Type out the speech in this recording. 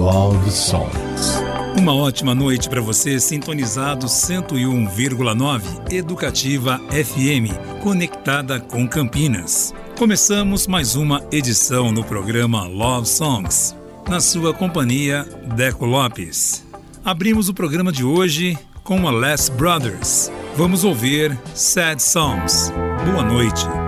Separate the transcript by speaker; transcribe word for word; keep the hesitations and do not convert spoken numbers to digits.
Speaker 1: Love Songs.
Speaker 2: Uma ótima noite para você, sintonizado cento e um vírgula nove Educativa F M, conectada com Campinas. Começamos mais uma edição no programa Love Songs, na sua companhia, Deco Lopes. Abrimos o programa de hoje com a Les Brothers. Vamos ouvir Sad Songs. Boa noite.